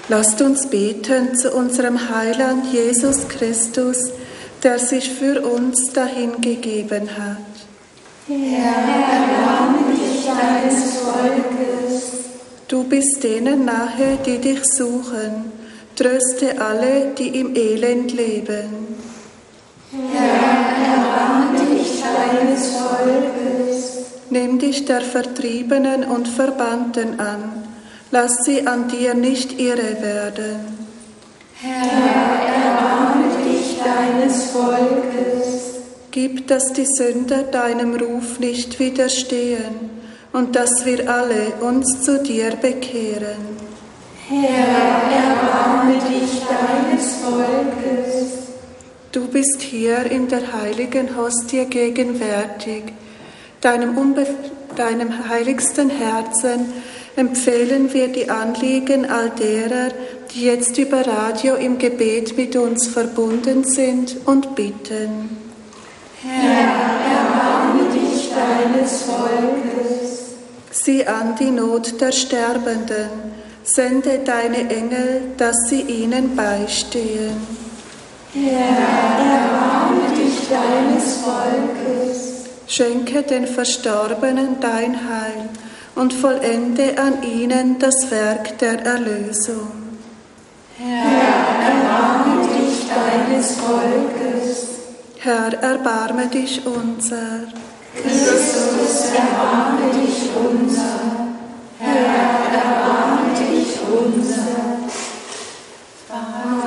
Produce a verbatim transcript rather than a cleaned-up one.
Lasst uns beten zu unserem Heiland Jesus Christus, der sich für uns dahingegeben hat. Herr, erbarme dich deines Volkes. Du bist denen nahe, die dich suchen. Tröste alle, die im Elend leben. Herr, erbarme dich deines Volkes. Nimm dich der Vertriebenen und Verbannten an. Lass sie an dir nicht irre werden. Herr, erbarme dich deines Volkes. Gib, dass die Sünder deinem Ruf nicht widerstehen und dass wir alle uns zu dir bekehren. Herr, erbarme dich deines Volkes. Du bist hier in der heiligen Hostie gegenwärtig. Deinem, unbe- deinem heiligsten Herzen empfehlen wir die Anliegen all derer, die jetzt über Radio im Gebet mit uns verbunden sind und bitten. Herr, erbarme dich deines Volkes. Sieh an die Not der Sterbenden, sende deine Engel, dass sie ihnen beistehen. Herr, erbarme dich deines Volkes. Schenke den Verstorbenen dein Heil und vollende an ihnen das Werk der Erlösung. Herr, erbarme dich deines Volkes. Herr, erbarme dich unser. Christus, erbarme dich unser. Herr, erbarme dich unser.